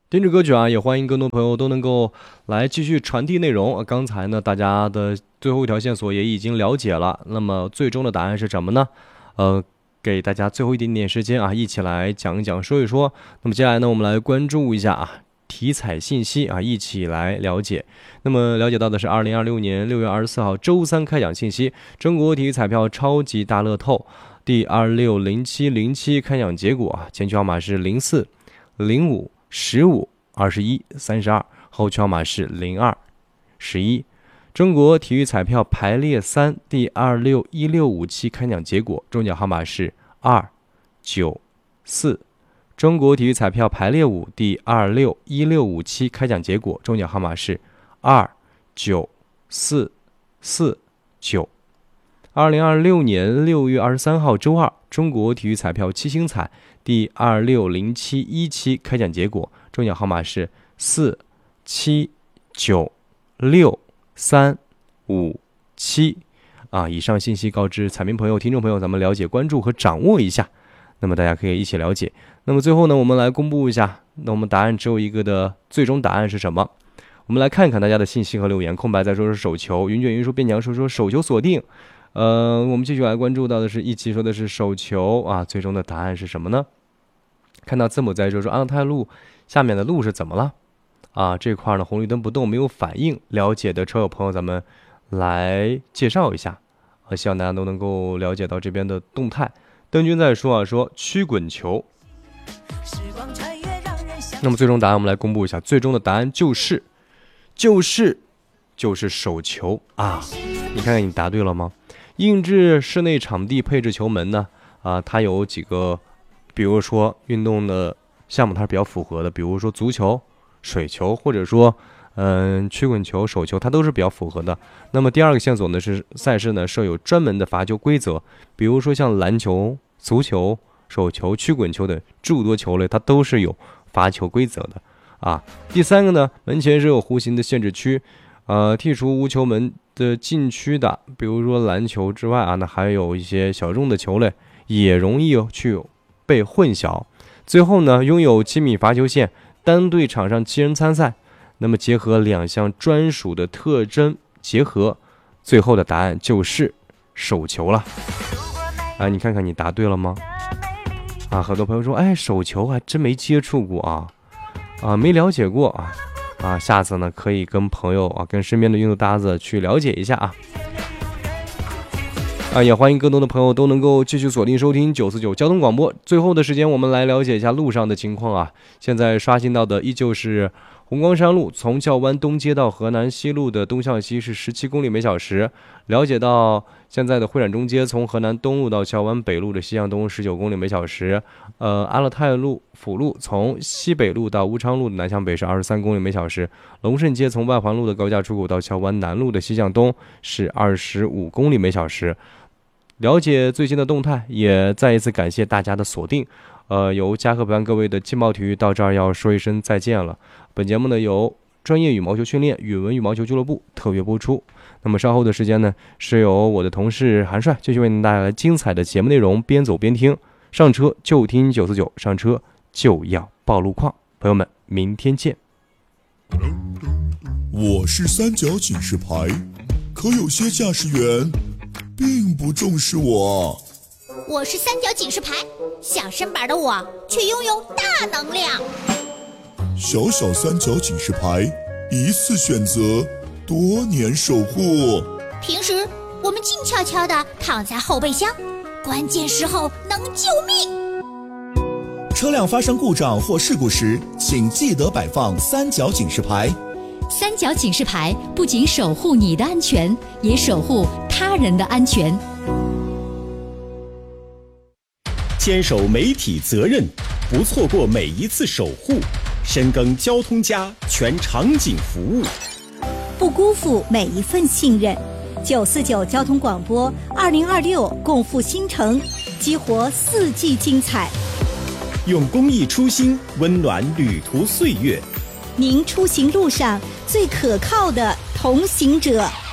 听着歌曲啊，也欢迎更多朋友都能够来继续传递内容。刚才呢，大家的最后一条线索也已经了解了，那么最终的答案是什么呢？给大家最后一点点时间啊，一起来讲一讲，说一说。那么接下来呢，我们来关注一下啊体彩信息啊，一起来了解。那么了解到的是2026年6月24号周三开奖信息，中国体育彩票超级大乐透第260707开奖结果啊，前区号码是04、05、15、21、32，后区号码是02、11。中国体育彩票排列3第261657开奖结果，中奖号码是2、9、4。中国体育彩票排列5第261657开奖结果，中奖号码是2、9、4、4、9。2026年6月23号周二，中国体育彩票七星彩第260717开奖结果，中奖号码是4、7、9、6、3、5、7。以上信息告知彩民朋友、听众朋友，咱们了解、关注和掌握一下。那么大家可以一起了解。那么最后呢，我们来公布一下，那我们答案只有一个的最终答案是什么？我们来看一看大家的信息和留言。空白再说是手球，云卷云舒变强说手球锁定。我们继续来关注到的是一起说的是手球啊，最终的答案是什么呢？看到字母在说阿勒泰路下面的路是怎么了啊？这块呢红绿灯不动，没有反应。了解的车友朋友，咱们来介绍一下，希望大家都能够了解到这边的动态。邓军在说说曲滚球。那么最终答案我们来公布一下，最终的答案就是手球啊！你看看你答对了吗？硬质室内场地配置球门呢，它有几个，比如说运动的项目它是比较符合的，比如说足球、水球，或者说曲滚球、手球，它都是比较符合的。那么第二个线索呢是赛事呢设有专门的罚球规则，比如说像篮球、足球、手球、曲滚球等诸多球类，它都是有罚球规则的啊。第三个呢，门前是有弧形的限制区，剔除无球门的禁区的，比如说篮球之外啊，那还有一些小众的球类也容易去被混淆。最后呢，拥有7米罚球线，单队场上7人参赛。那么结合两项专属的特征结合，最后的答案就是手球了。你看看你答对了吗？很多朋友说，手球还真没接触过没了解过下次呢可以跟朋友跟身边的运动搭子去了解一下也欢迎更多的朋友都能够继续锁定收听949交通广播。最后的时间，我们来了解一下路上的情况现在刷新到的依旧是红光山路从教湾东街到河南西路的东向西是17公里每小时。了解到现在的会展中街从河南东路到教湾北路的西向东19公里每小时。阿勒泰路辅路从西北路到乌昌路的南向北是23公里每小时。龙胜街从外环路的高架出口到教湾南路的西向东是25公里每小时。了解最新的动态，也再一次感谢大家的锁定。由嘉禾陪伴各位的劲爆体育到这儿要说一声再见了。本节目呢由专业羽毛球训练语文羽毛球俱乐部特约播出。那么稍后的时间呢，是由我的同事韩帅继续为您带来精彩的节目内容，边走边听，上车就听949，上车就要报路况。朋友们，明天见。 我是三角警示牌，可有些驾驶员并不重视我。 我是三角警示牌，小身板的我却拥有大能量。 小小三角警示牌，一次选择，多年守护。 平时我们静悄悄地躺在后备箱，关键时候能救命。 车辆发生故障或事故时，请记得摆放三角警示牌。 三角警示牌不仅守护你的安全，也守护他人的安全。 坚守媒体责任，不错过每一次守护，深耕交通家全场景服务， 不辜负每一份信任。949交通广播2026共赴新城，激活4季精彩。 用公益初心温暖旅途岁月， 您出行路上最可靠的同行者。